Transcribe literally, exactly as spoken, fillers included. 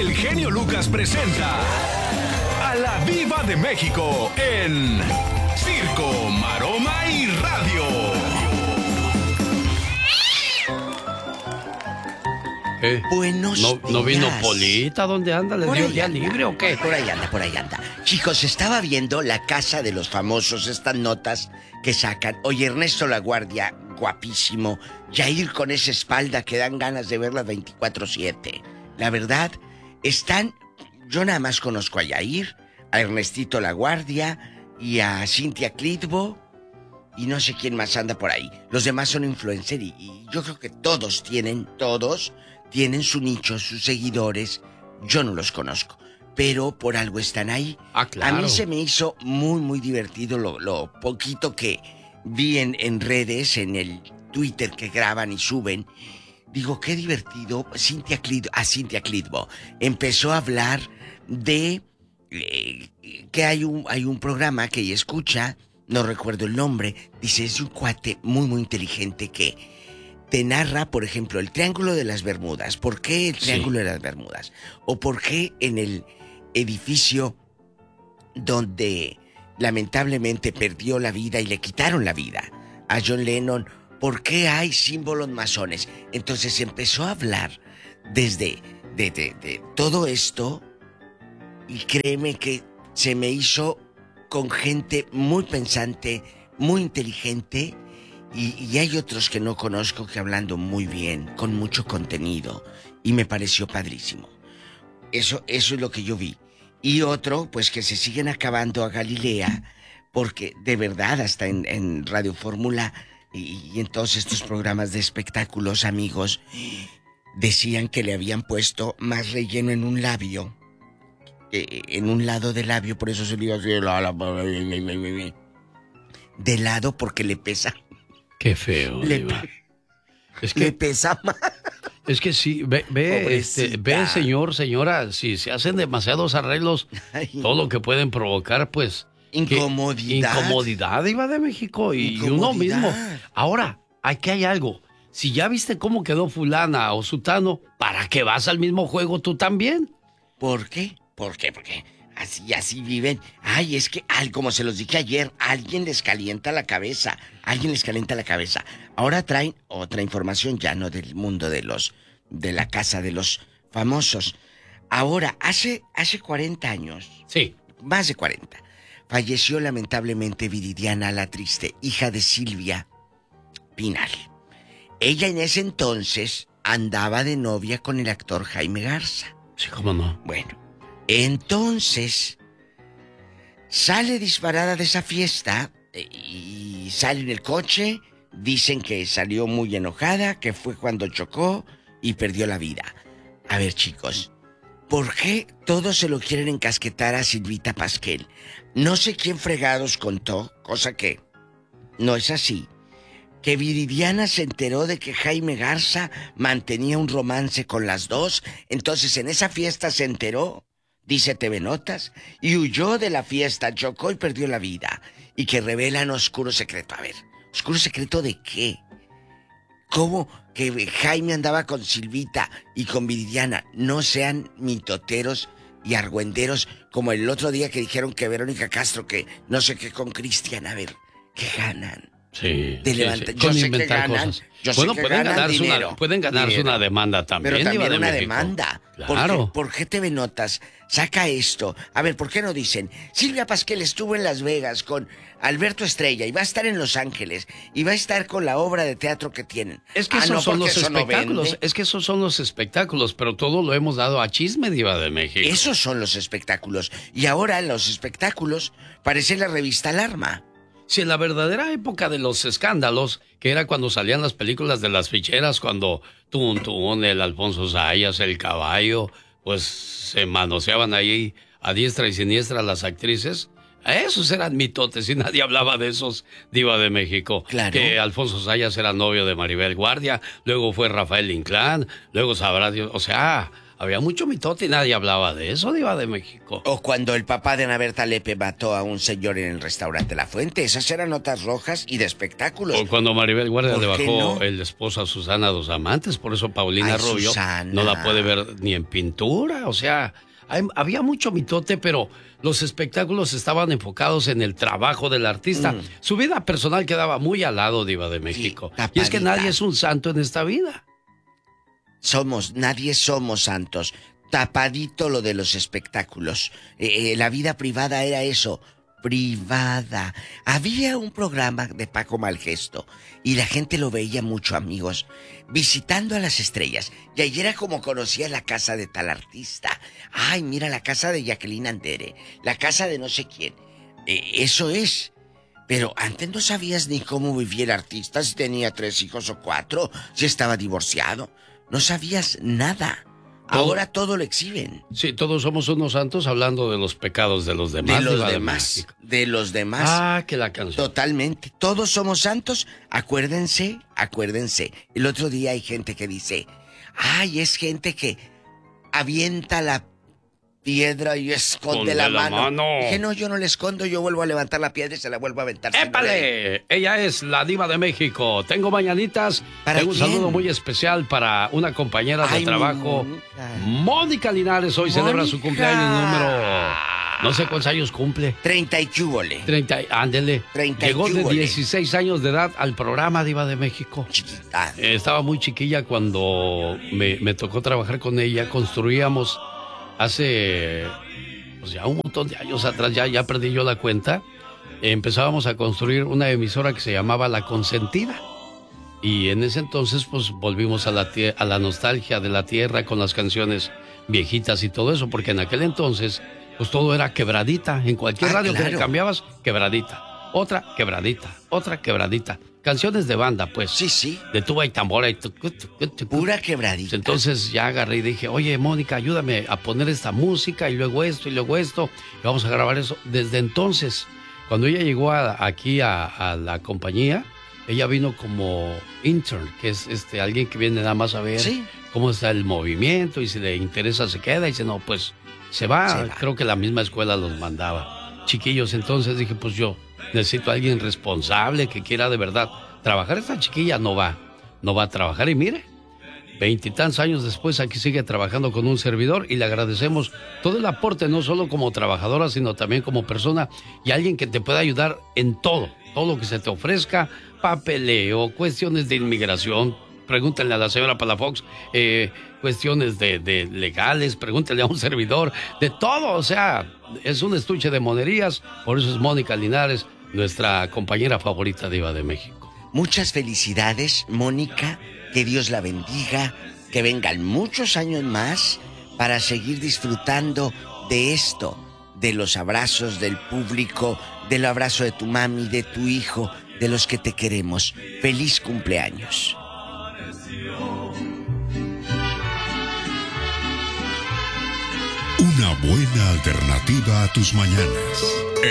el genio Lucas presenta a la Diva de México en Circo, Maroma y Radio. ¿Eh? Buenos ¿No, días. ¿No vino Polita? ¿Dónde anda? ¿Le Por dio ahí día anda. libre o qué? Por ahí anda, por ahí anda. Chicos, estaba viendo La Casa de los Famosos, estas notas que sacan. Oye, Ernesto Laguardia, guapísimo. Yair con esa espalda que dan ganas de verla veinticuatro siete. La verdad, están... Yo nada más conozco a Yair, a Ernestito Laguardia y a Cintia Clitbo. Y no sé quién más anda por ahí. Los demás son influencers y, y yo creo que todos tienen, todos tienen su nicho, sus seguidores. Yo no los conozco, pero por algo están ahí. Ah, claro. A mí se me hizo muy, muy divertido lo, lo poquito que vi en, en redes, en el Twitter que graban y suben. Digo, qué divertido. Cintia Clitbo, a Cintia Clitbo empezó a hablar de eh, que hay un, hay un programa que ella escucha. No recuerdo el nombre. Dice, es un cuate muy, muy inteligente que te narra, por ejemplo, el Triángulo de las Bermudas. ¿Por qué el Triángulo sí. de las Bermudas? O por qué en el edificio donde lamentablemente perdió la vida y le quitaron la vida a John Lennon, ¿por qué hay símbolos masones? Entonces empezó a hablar desde de, de, de todo esto y créeme que se me hizo... con gente muy pensante, muy inteligente, y, y hay otros que no conozco que hablando muy bien, con mucho contenido, y me pareció padrísimo. Eso, eso es lo que yo vi. Y otro, pues que se siguen acabando a Galilea, porque de verdad hasta en, en Radio Fórmula y, y en todos estos programas de espectáculos, amigos, decían que le habían puesto más relleno en un labio. En un lado del labio, por eso se le iba así de lado, porque le pesa. Qué feo, le, Diva. Es que, le pesa más. Es que sí, ve, ve, este, ve, señor, señora, si se hacen demasiados arreglos, Ay. todo lo que pueden provocar, pues... Incomodidad. Incomodidad, Diva de México, y uno mismo. Ahora, aquí hay algo. Si ya viste cómo quedó fulana o sutano, ¿para qué vas al mismo juego tú también? ¿Por qué? ¿Por qué? Porque así, así viven. Ay, es que, ay, como se los dije ayer, alguien les calienta la cabeza. Alguien les calienta la cabeza. Ahora traen otra información, ya no del mundo de los... de la casa de los famosos. Ahora, hace, hace cuarenta años... Sí. Más de cuarenta. Falleció lamentablemente Viridiana la Triste, hija de Silvia Pinal. Ella en ese entonces andaba de novia con el actor Jaime Garza. Sí, cómo no. Bueno... Entonces, sale disparada de esa fiesta y sale en el coche. Dicen que salió muy enojada, que fue cuando chocó y perdió la vida. A ver, chicos, ¿por qué todos se lo quieren encasquetar a Silvita Pasquel? No sé quién fregados contó, cosa que no es así, que Viridiana se enteró de que Jaime Garza mantenía un romance con las dos. Entonces en esa fiesta se enteró, dice T V Notas, y huyó de la fiesta, chocó y perdió la vida. Y que revelan oscuro secreto. A ver, ¿oscuro secreto de qué? ¿Cómo que Jaime andaba con Silvita y con Viridiana? No sean mitoteros y argüenderos como el otro día que dijeron que Verónica Castro, que no sé qué con Cristian. A ver, ¿qué ganan? Sí, de sí, levanta... sí. Yo Con sé inventar que ganan, cosas. Yo bueno, sé que pueden ganan ganarse dinero, una, pueden ganarse dinero. una demanda también. Pero también de una México. demanda. Claro. ¿Por qué, ¿Por qué T V Notas saca esto? A ver, ¿por qué no dicen? Silvia Pasquel estuvo en Las Vegas con Alberto Estrella y va a estar en Los Ángeles y va a estar con la obra de teatro que tienen. Es que ah, esos no, son los eso espectáculos. No es que esos son los espectáculos, pero todo lo hemos dado a Chisme, Diva de México. Esos son los espectáculos. Y ahora los espectáculos parecen la revista Alarma. Si en la verdadera época de los escándalos, que era cuando salían las películas de las ficheras, cuando Tun Tun, el Alfonso Sayas, el Caballo, pues se manoseaban ahí a diestra y siniestra las actrices, esos eran mitotes y nadie hablaba de esos, Diva de México. Claro. Que Alfonso Sayas era novio de Maribel Guardia, luego fue Rafael Inclán, luego sabrá Dios, o sea, había mucho mitote y nadie hablaba de eso, Diva de México. O cuando el papá de Ana Berta Lepe mató a un señor en el restaurante La Fuente. Esas eran notas rojas y de espectáculos. O cuando Maribel Guardia le bajó no? el esposo a Susana a dos amantes, por eso Paulina Ay, Rubio Susana. no la puede ver ni en pintura. O sea, hay, había mucho mitote, pero los espectáculos estaban enfocados en el trabajo del artista. Mm. Su vida personal quedaba muy al lado, Diva de México. Sí, y es que nadie es un santo en esta vida. Somos, nadie somos santos. Tapadito lo de los espectáculos. Eh, eh, la vida privada era eso, privada. Había un programa de Paco Malgesto y la gente lo veía mucho, amigos, visitando a las estrellas. Y ayer era como conocía la casa de tal artista. Ay, mira la casa de Jacqueline Andere, la casa de no sé quién. Eh, eso es. Pero antes no sabías ni cómo vivía el artista, si tenía tres hijos o cuatro, si estaba divorciado. No sabías nada. Ahora todo, todo lo exhiben. Sí, todos somos unos santos hablando de los pecados de los demás. De los demás. De, de los demás. Ah, que la canción. Totalmente. Todos somos santos. Acuérdense, acuérdense. El otro día hay gente que dice, ay, es gente que avienta la piedra y esconde la, la mano. mano. Dije, no, yo no le escondo, yo vuelvo a levantar la piedra y se la vuelvo a aventar. ¡Épale! Ella es la Diva de México. Tengo mañanitas. Tengo un saludo muy especial para una compañera de Ay, trabajo. Mónica. Mónica Linares hoy Mónica. celebra su cumpleaños número... No sé cuántos años cumple. Treinta y chúbole. Treinta, ándele. Treinta Llegó y de dieciséis años de edad al programa Diva de México. Chiquita. Eh, estaba muy chiquilla cuando me, me tocó trabajar con ella. Construíamos... Hace pues ya un montón de años atrás, ya, ya perdí yo la cuenta, eh, empezábamos a construir una emisora que se llamaba La Consentida. Y en ese entonces pues volvimos a la, a la nostalgia de la tierra con las canciones viejitas y todo eso, porque en aquel entonces pues todo era quebradita. En cualquier ah, radio claro. que le cambiabas, quebradita. Otra quebradita, otra quebradita. Canciones de banda, pues. Sí, sí. De tuba y tambora y... Tu, tu, tu, tu, Pura quebradita. Entonces ya agarré y dije, oye, Mónica, ayúdame a poner esta música y luego esto y luego esto. Y vamos a grabar eso. Desde entonces, cuando ella llegó a, aquí a, a la compañía, ella vino como intern, que es este alguien que viene nada más a ver ¿Sí? cómo está el movimiento y si le interesa se queda y si no, pues se va. se va. Creo que la misma escuela los mandaba. Chiquillos, entonces dije, pues yo... necesito a alguien responsable que quiera de verdad trabajar. Esta chiquilla no va, no va a trabajar. Y mire, veintitantos años después aquí sigue trabajando con un servidor y le agradecemos todo el aporte, no solo como trabajadora, sino también como persona y alguien que te pueda ayudar en todo, todo lo que se te ofrezca, papeleo, cuestiones de inmigración. Pregúntenle a la señora Palafox, eh, cuestiones de, de legales, pregúntenle a un servidor, de todo, o sea, es un estuche de monerías, por eso es Mónica Linares, nuestra compañera favorita Diva de México. Muchas felicidades, Mónica, que Dios la bendiga, que vengan muchos años más para seguir disfrutando de esto, de los abrazos del público, del abrazo de tu mami, de tu hijo, de los que te queremos. Feliz cumpleaños. Una buena alternativa a tus mañanas.